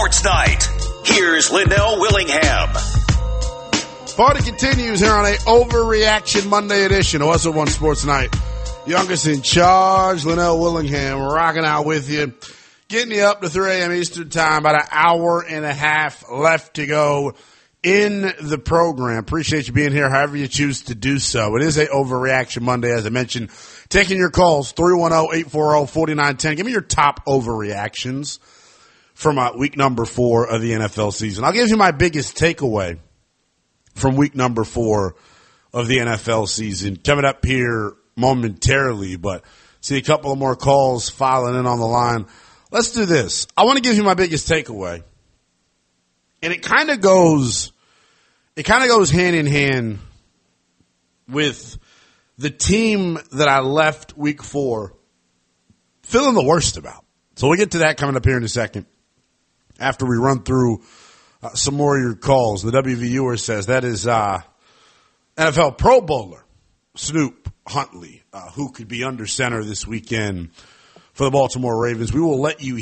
Sports Night. Here's Linnell Willingham. Party continues here on a Overreaction Monday edition of Us at One Sports Night. Youngest in charge, Linnell Willingham, rocking out with you. Getting you up to 3 a.m. Eastern Time, about an hour and a half left to go in the program. Appreciate you being here, however you choose to do so. It is a Overreaction Monday, as I mentioned. Taking your calls, 310-840-4910. Give me your top overreactions from week number 4 of the NFL season. I'll give you my biggest takeaway from week number 4 of the NFL season coming up here momentarily, but see a couple of more calls filing in on the line. Let's do this. I want to give you my biggest takeaway. And it kind of goes hand in hand with the team that I left week 4 feeling the worst about. So we'll get to that coming up here in a second after we run through some more of your calls. The WVUer says that is NFL Pro Bowler Snoop Huntley, who could be under center this weekend for the Baltimore Ravens. We will let you